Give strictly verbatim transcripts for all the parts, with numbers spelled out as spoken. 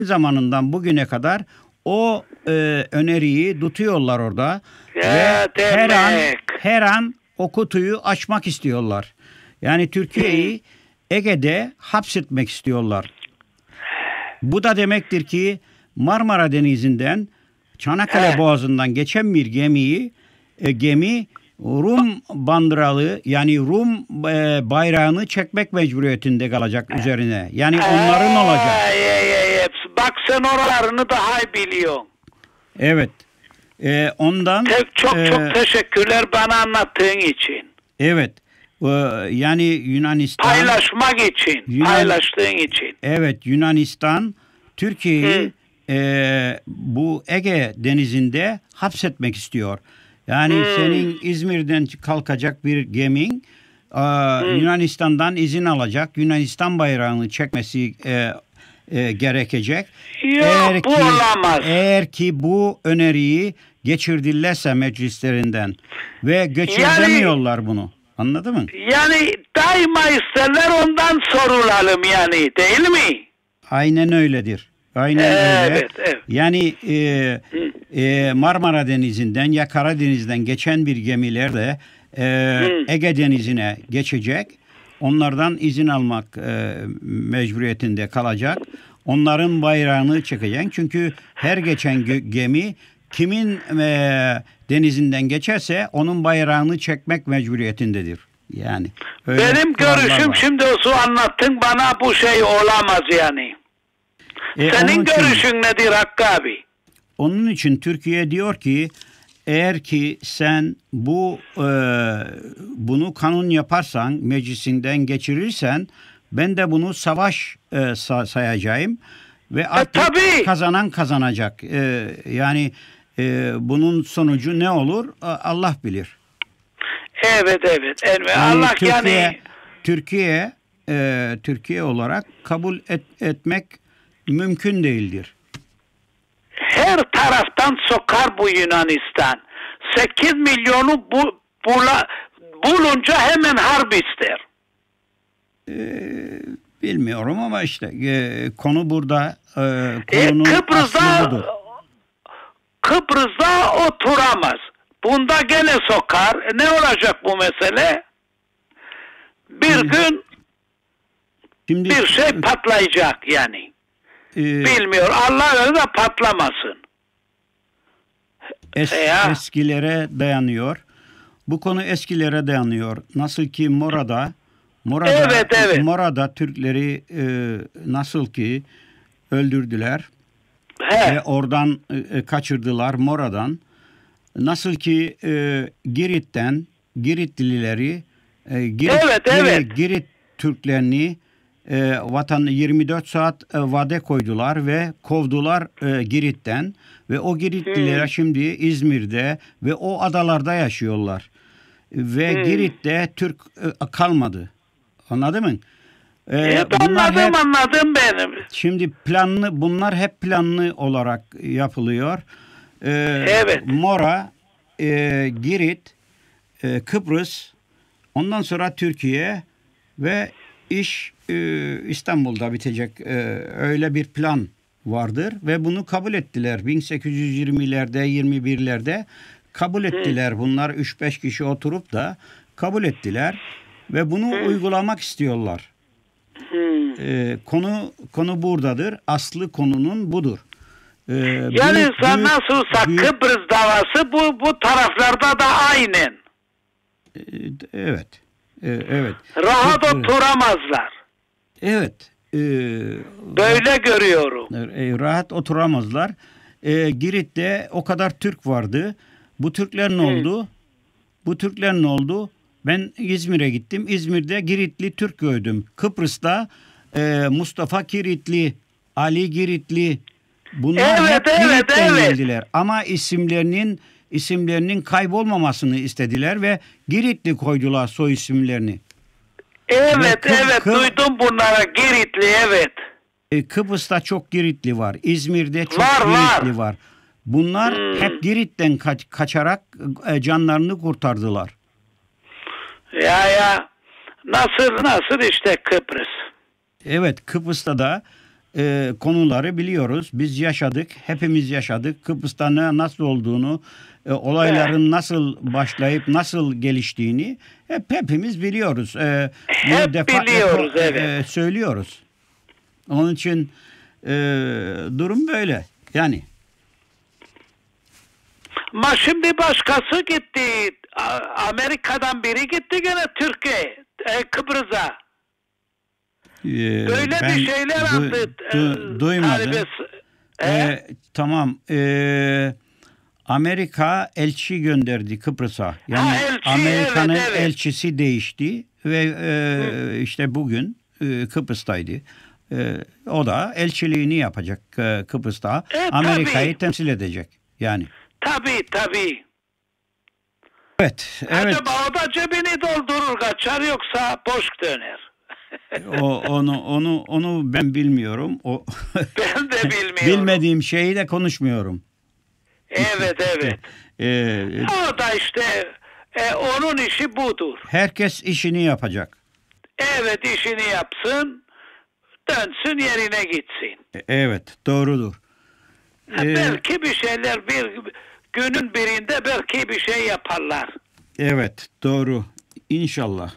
zamanından bugüne kadar o e, öneriyi tutuyorlar orada Ya ve her an demek. her an o kutuyu açmak istiyorlar. Yani Türkiye'yi Ege'de hapsetmek istiyorlar. Bu da demektir ki Marmara Denizi'nden Çanakkale He. Boğazı'ndan geçen bir gemiyi e, gemi Rum bandıralı yani Rum e, bayrağını çekmek mecburiyetinde kalacak üzerine. Yani onların olacak. Ay, ay, ay. Bak sen oralarını daha iyi biliyorsun. Evet. E, ondan Te- çok e, çok teşekkürler bana anlattığın için. evet. E, yani Yunanistan Paylaşmak için. Yunan- Paylaştığın için. Evet, Yunanistan Türkiye'yi e, bu Ege Denizi'nde hapsetmek istiyor. Yani Hmm. senin İzmir'den kalkacak bir gemin e, Yunanistan'dan izin alacak. Yunanistan bayrağını çekmesi e, e, gerekecek. Yok, bu olamaz. Eğer ki bu öneriyi geçirdilerse meclislerinden ve geçiremiyorlar bunu. Anladın mı? Yani daima isterler ondan sorulalım yani değil mi? Aynen öyledir. Aynen Evet, öyle. evet. Yani e, e, Marmara Denizi'nden ya Karadeniz'den geçen bir gemiler de e, Ege Denizi'ne geçecek. Onlardan izin almak e, mecburiyetinde kalacak. Onların bayrağını çekecek. Çünkü her geçen gö- gemi kimin e, denizinden geçerse onun bayrağını çekmek mecburiyetindedir. Yani öyle Benim kurallar görüşüm var. şimdi o su anlattın bana bu şey olamaz yani. E, Senin onun için- görüşün nedir Hakkı abi? Onun için Türkiye diyor ki eğer ki sen bu e, bunu kanun yaparsan meclisinden geçirirsen ben de bunu savaş e, sa- sayacağım ve artık tabii. kazanan kazanacak. E, yani e, bunun sonucu ne olur A- Allah bilir. Evet evet. evet. Yani Allah Türkiye yani Türkiye e, Türkiye olarak kabul et- etmek mümkün değildir. her taraftan sokar bu Yunanistan. sekiz milyonu bu, bula, bulunca hemen harp ister. Bilmiyorum ama işte e, konu burada e, E, konunun aslı Kıbrıs'ta budur. Kıbrıs'ta oturamaz. Bunda gene sokar. E, ne olacak bu mesele? Bir Şimdi- gün Şimdi bir şey patlayacak yani. e, Bilmiyor. Allah öyle de patlamasın. es- ya. eskilere dayanıyor. Bu konu eskilere dayanıyor. Nasıl ki Mora'da Mora'da Evet, evet. Mora'da Türkleri e, nasıl ki öldürdüler He. ve oradan e, kaçırdılar Mora'dan. Nasıl ki e, Girit'ten Giritlileri e, Girit, Evet, evet. Girit Türklerini e, vatan yirmi dört saat e, vade koydular ve kovdular e, Girit'ten ve o Giritliler Hmm. şimdi İzmir'de ve o adalarda yaşıyorlar. Ve Hmm. Girit'te Türk e, kalmadı. Anladın mı? E, E, bunlar anladım hep- anladım benim. Şimdi planlı bunlar hep planlı olarak yapılıyor. Ee, Evet. Mora, e, Girit, e, Kıbrıs, ondan sonra Türkiye ve iş e, İstanbul'da bitecek. E, öyle bir plan vardır ve bunu kabul ettiler. bin sekiz yüz yirmilerde, yirmi birlerde kabul ettiler. Bunlar üç beş kişi oturup da kabul ettiler ve bunu uygulamak istiyorlar. Hmm. Ee, konu konu buradadır. Aslı konunun budur. Ee, Yani büyük- sen büyük- nasılsa büyük- Kıbrıs davası bu bu taraflarda da aynen. Ee, evet. Ee, evet. Rahat Kıbrıs- oturamazlar. Evet. Ee, Böyle görüyorum. e, rahat oturamazlar. Ee, Girit'te o kadar Türk vardı. Bu Türkler ne oldu? Bu Türkler ne oldu? Ben İzmir'e gittim. İzmir'de Giritli Türk gördüm. Kıbrıs'ta e, Mustafa Giritli, Ali Giritli, bunlar Evet, hep evet, Girit'ten evet. geldiler. Ama isimlerinin isimlerinin kaybolmamasını istediler ve Giritli koydular soy isimlerini. Evet Kıb- evet Kıb- duydum bunlara Giritli evet. E, Kıbrıs'ta çok Giritli var. İzmir'de çok Var, Giritli var. var. Bunlar Hmm. hep Girit'ten kaç- kaçarak e, canlarını kurtardılar. Ya ya nasıl nasıl işte Kıbrıs. Evet, Kıbrıs'ta da e, konuları biliyoruz. Biz yaşadık, hepimiz yaşadık. Kıbrıs'ta ne, nasıl olduğunu, e, olayların Evet. nasıl başlayıp nasıl geliştiğini hep hepimiz biliyoruz. E, bunu Hep defa- biliyoruz, defa- evet. e, söylüyoruz. Onun için e, durum böyle. Yani Ama şimdi başkası gitti. A- Amerika'dan biri gitti gene Türkiye, e, Kıbrıs'a. e, Böyle ben bir şeyler du- andı. du- e, duymadım. talibesi. E? E, tamam. E, Amerika elçi gönderdi Kıbrıs'a. Yani Ha, elçi, Amerika'nın evet, evet. elçisi değişti ve e, işte bugün e, Kıbrıs'taydı. E, o da elçiliğini yapacak e, Kıbrıs'ta. E, Amerika'yı tabii. temsil edecek. Yani. Tabii tabii. Evet, evet. Acaba o da cebini doldurur kaçar yoksa boş döner. O onu onu onu ben bilmiyorum. O Ben de bilmiyorum. bilmediğim şeyi de konuşmuyorum. Evet evet. E, O da işte e, onun işi budur. herkes işini yapacak. Evet işini yapsın, dönsün yerine gitsin. E, Evet, doğrudur. Ha, E, belki bir şeyler bir günün birinde belki bir şey yaparlar. Evet, doğru. İnşallah.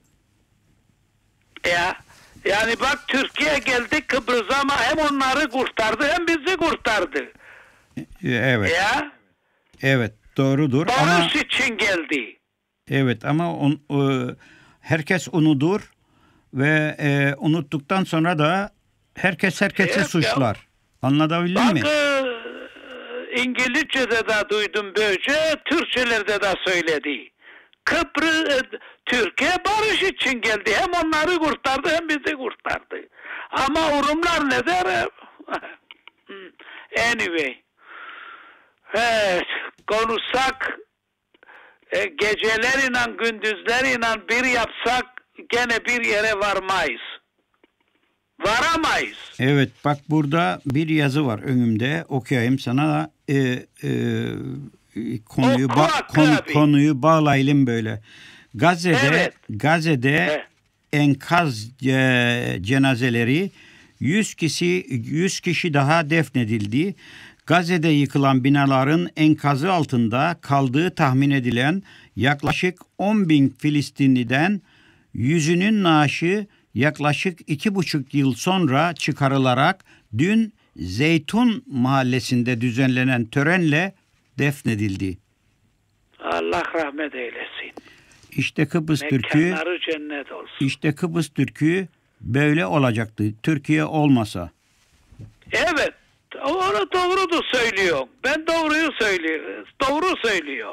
Ya yani bak Türkiye geldi Kıbrıs'a ama hem onları kurtardı hem bizi kurtardı. E, Evet, Ya evet, doğrudur ama barış için geldi. evet ama on, e, herkes unutur ve e, unuttuktan sonra da herkes herkesi Evet ya. suçlar. Anlatabildim mi? Bak e, İngilizce'de de duydum böylece, Türkçelerde de söyledi. Kıbrıs, e, Türkiye barış için geldi. Hem onları kurtardı hem bizi kurtardı. Ama Rumlar ne der? Anyway. Evet, konuşsak e, geceleriyle gündüzleriyle bir yapsak gene bir yere varmayız. Varamayız. Evet, bak burada bir yazı var önümde. Okuyayım sana da e, e, konuyu Oku ba- Hakkı konu- abi. konuyu bağlayalım böyle. Gazze'de Evet. Gazze'de Evet. enkaz e, cenazeleri yüz kişi yüz kişi daha defnedildi. Gazze'de yıkılan binaların enkazı altında kaldığı tahmin edilen yaklaşık on bin Filistinliden yüzünün naaşı yaklaşık iki buçuk yıl sonra çıkarılarak dün Zeytun mahallesinde düzenlenen törenle defnedildi. Allah rahmet eylesin. İşte Kıbrıs Türk'ü, Mekanları cennet olsun. işte Kıbrıs Türk'ü böyle olacaktı. Türkiye olmasa. Evet. Onu doğru da söylüyor. Ben doğruyu söylüyorum. Doğru söylüyor.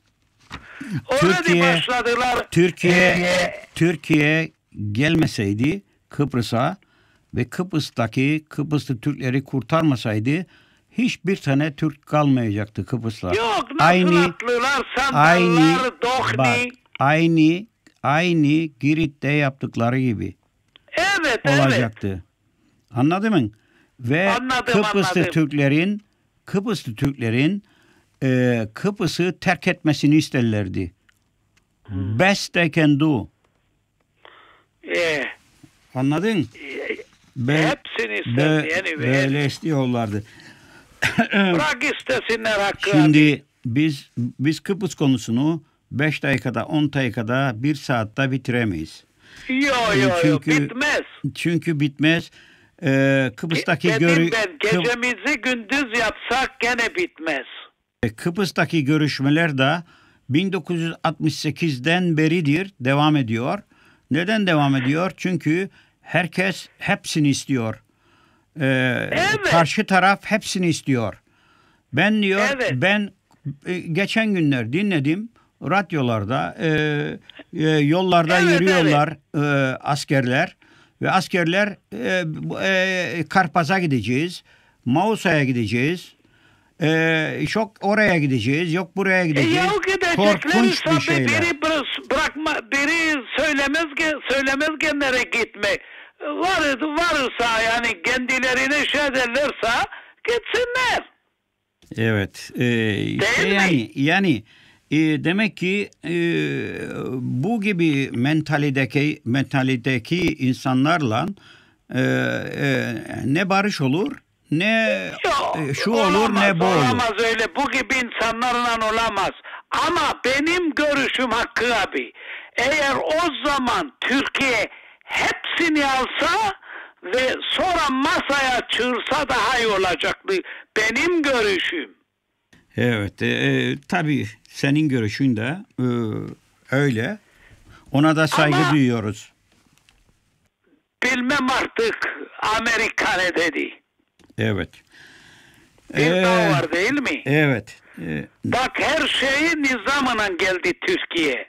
Orada Türkiye- başladılar. Türkiye Ee, Türkiye gelmeseydi Kıbrıs'a ve Kıbrıs'taki Kıbrıslı Türkleri kurtarmasaydı hiçbir tane Türk kalmayacaktı Kıbrıs'ta. Yok nasıl aynı atlılar, aynı sandallar, bak, dohni. aynı aynı Girit'te yaptıkları gibi Evet evet. olacaktı. Anladın mı? Ve Anladım, Kıbrıslı anladım. Türklerin Kıbrıslı Türklerin e, Kıbrıs'ı terk etmesini isterlerdi. Hmm. Best they can do. Ee, Anladın? e, Be- hepsini be- istedim. Anyway. böyle istiyorlardı. Bırak istesinler Hakkı abi. Şimdi biz biz Kıbrıs konusunu beş dakikada, on dakikada, bir saatte bitiremeyiz. Yo yo yo Çünkü- bitmez. Çünkü bitmez. Ee, Kıbrıs'taki Dedim görü ben Kıb- gecemizi gündüz yapsak gene bitmez. Kıbrıs'taki görüşmeler de bin dokuz yüz altmış sekizden beridir devam ediyor. Neden devam ediyor? Çünkü herkes hepsini istiyor. Ee, Evet. Karşı taraf hepsini istiyor. Ben diyor, Evet. ben e, geçen günler dinledim radyolarda, e, e, yollarda Evet, yürüyorlar e, askerler ve askerler e, bu- e, Karpaz'a gideceğiz, Mausa'ya gideceğiz, e, çok oraya gideceğiz, yok buraya E gideceğiz. ya gidecekler Korkunç bir ise şeyler. biri bıra- bırakma biri söylemez ge- söylemez genlere gitme. Var varsa yani kendilerine şey ederlerse gitsinler. Evet. E, işte Değil mi? yani yani e, demek ki e, bu gibi mentalitedeki mentalitedeki insanlarla e, e, ne barış olur, ne Yok, e, şu olamaz, olur, ne bu olur. Olamaz öyle. Bu gibi insanlarla olamaz. Ama benim görüşüm Hakkı abi, eğer o zaman Türkiye hepsini alsa ve sonra masaya çığırsa daha iyi olacaktı. Benim görüşüm. Evet, e, e, tabii senin görüşün de e, öyle. Ona da saygı Ama duyuyoruz. bilmem artık Amerika ne dedi. Evet. Bir Ee, daha var değil mi? Evet. E, Bak her şeyi nizamla geldi Türkiye.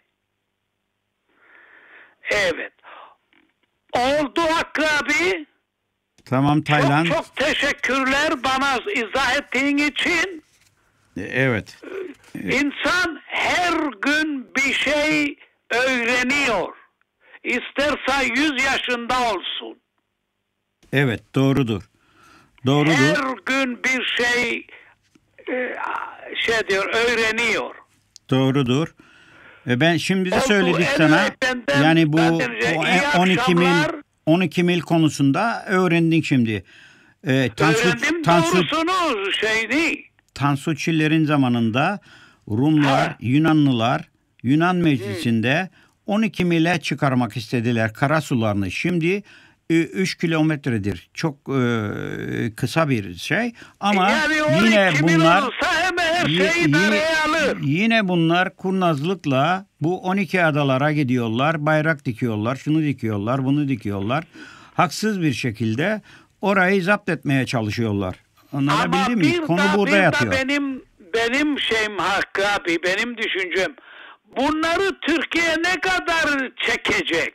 Evet. Oldu Hakkı abi. tamam Taylan. Çok çok teşekkürler bana izah ettiğin için. E, Evet. İnsan her gün bir şey öğreniyor. İsterse yüz yaşında olsun. Evet, doğrudur. Doğrudur. Her gün bir şey e, şey diyor öğreniyor. Doğrudur. E, ben şimdi de Oldu, söyledik evet, sana. benden- Yani bu, benden- bu iyi on iki mil akşamlar. on iki mil konusunda öğrendin şimdi. E, Tansu, Öğrendim Tansu, doğrusunu şeyini. Tansu Çiller'in zamanında Rumlar, Ha. Yunanlılar Yunan Meclisi'nde on iki mile çıkarmak istediler karasularını. Şimdi üç kilometredir. Çok e, kısa bir şey ama Yani on yine iki bin bunlar olsa hemen her y- şeyi idareye alır. yine bunlar kurnazlıkla bu on iki adalara gidiyorlar. Bayrak dikiyorlar, şunu dikiyorlar, bunu dikiyorlar. Haksız bir şekilde orayı zapt etmeye çalışıyorlar. Anlatabildim mi? bir Konu da- burada bir da yatıyor. benim benim şeyim Hakkı abi, benim düşüncem. Bunları Türkiye ne kadar çekecek?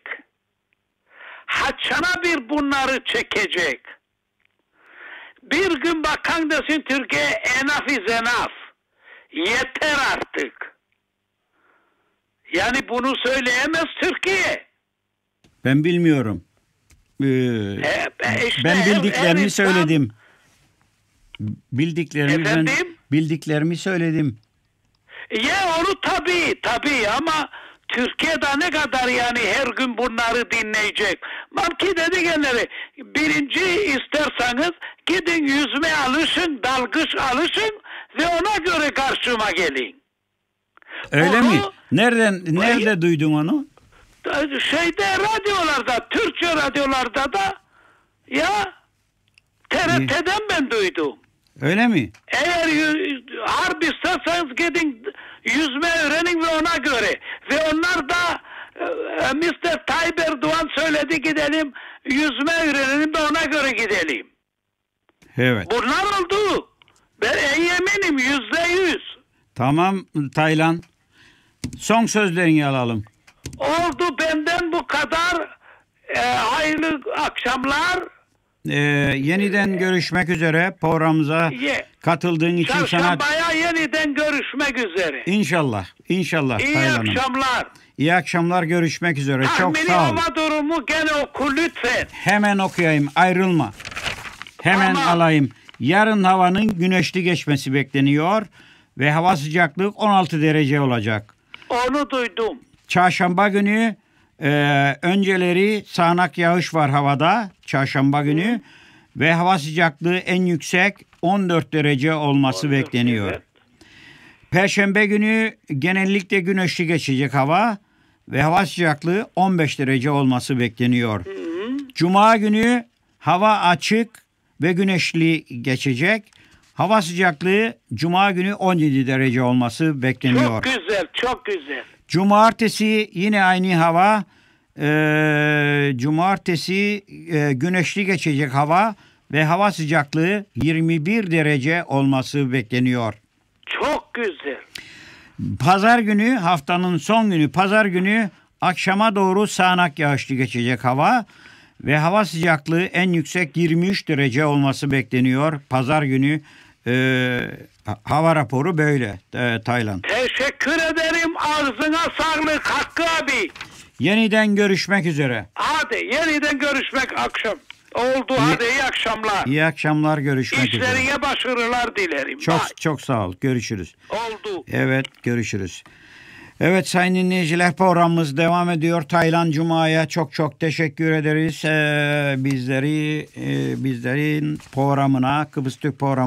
Haçana bir bunları çekecek. Bir gün bakan desin Türkiye enough is enough. Yeter artık. Yani bunu söyleyemez Türkiye. Ben bilmiyorum. Ee, E, e, işte ben her- her bildiklerimi insan- söyledim. Bildiklerimi ben Efendim? bildiklerimi söyledim. Ya onu tabii tabii ama Türkiye'de ne kadar yani her gün bunları dinleyecek. Mamki dedi genleri birinci isterseniz gidin yüzme alışın, dalgıç alışın ve ona göre karşıma gelin. Öyle Bunu- mi? Nereden nerede duydun onu? Şeyde radyolarda, Türkçe radyolarda da ya T R T'den ben duydum. Öyle mi? Eğer y- harp isterseniz gidin yüzme öğrenin ve ona göre. Ve onlar da e, mister Tayyip Erdoğan söyledi gidelim yüzme öğrenelim de ona göre gidelim. Evet. Bunlar oldu. Ben eminim yüzde yüz. Tamam Taylan. Son sözlerini alalım. Oldu benden bu kadar. E, hayırlı akşamlar. Ee, yeniden görüşmek üzere programımıza Ye. katıldığın için sana Çarşambaya yeniden görüşmek üzere. inşallah inşallah İyi Taylan'ım. akşamlar. İyi akşamlar, görüşmek üzere. Çok Tahmini sağ ol. hava durumu gene oku lütfen. Hemen okuyayım, ayrılma. Hemen Tamam. alayım. Yarın havanın güneşli geçmesi bekleniyor ve hava sıcaklığı on altı derece olacak. Onu duydum. Çarşamba günü e, önceleri sağanak yağış var havada. Çarşamba günü ve hava sıcaklığı en yüksek on dört derece olması bekleniyor. Evet. Perşembe günü genellikle güneşli geçecek hava ve hava sıcaklığı on beş derece olması bekleniyor. Cuma günü hava açık ve güneşli geçecek. Hava sıcaklığı Cuma günü on yedi derece olması bekleniyor. Çok güzel, çok güzel. Cumartesi yine aynı hava. Ee, cumartesi e, güneşli geçecek hava ve hava sıcaklığı yirmi bir derece olması bekleniyor. Çok güzel. Pazar günü, haftanın son günü pazar günü akşama doğru sağanak yağışlı geçecek hava ve hava sıcaklığı en yüksek yirmi üç derece olması bekleniyor. Pazar günü e, hava raporu böyle e, Taylan. Teşekkür ederim. Ağzına sağlık Hakkı abi. Yeniden görüşmek üzere. Hadi yeniden görüşmek akşam. Oldu hadi iyi akşamlar. İyi akşamlar, görüşmek üzere. İşlerine başarılar dilerim. Çok Bye. çok sağ ol. Görüşürüz. Oldu. Evet, görüşürüz. Evet sayın dinleyiciler, programımız devam ediyor. Taylan Cuma'ya çok çok teşekkür ederiz. Ee, bizleri e, bizlerin programına, Kıbrıs Türk programı